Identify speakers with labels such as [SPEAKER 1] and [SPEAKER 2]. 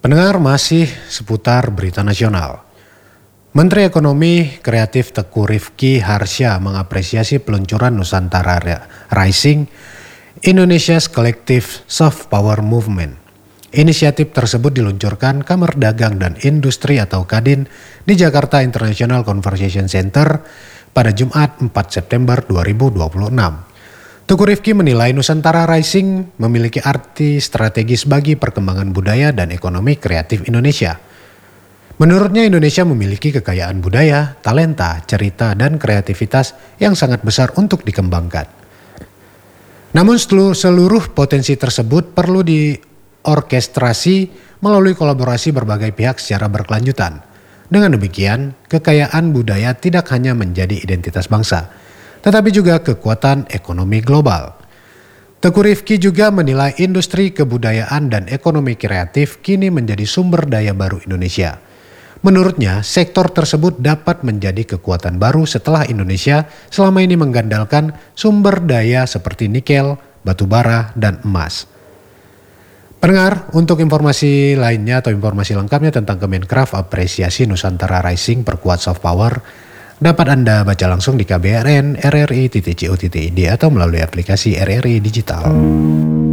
[SPEAKER 1] Pendengar, masih seputar berita nasional. Menteri Ekonomi Kreatif Teuku Rifki Harsha mengapresiasi peluncuran Nusantara Rising, Indonesia's Collective Soft Power Movement. Inisiatif tersebut diluncurkan Kamar Dagang dan Industri atau Kadin di Jakarta International Convention Center pada Jumat 4 September 2026. Teuku Rifki menilai Nusantara Rising memiliki arti strategis bagi perkembangan budaya dan ekonomi kreatif Indonesia. Menurutnya, Indonesia memiliki kekayaan budaya, talenta, cerita, dan kreativitas yang sangat besar untuk dikembangkan. Namun seluruh potensi tersebut perlu diorkestrasi melalui kolaborasi berbagai pihak secara berkelanjutan. Dengan demikian, kekayaan budaya tidak hanya menjadi identitas bangsa, tetapi juga kekuatan ekonomi global. Teuku Rifki juga menilai industri kebudayaan dan ekonomi kreatif kini menjadi sumber daya baru Indonesia. Menurutnya, sektor tersebut dapat menjadi kekuatan baru setelah Indonesia selama ini mengandalkan sumber daya seperti nikel, batu bara, dan emas. Pendengar, untuk informasi lainnya atau informasi lengkapnya tentang Kemenkraf apresiasi Nusantara Rising perkuat soft power, dapat Anda baca langsung di KBRN, RRI.co.id atau melalui aplikasi RRI Digital.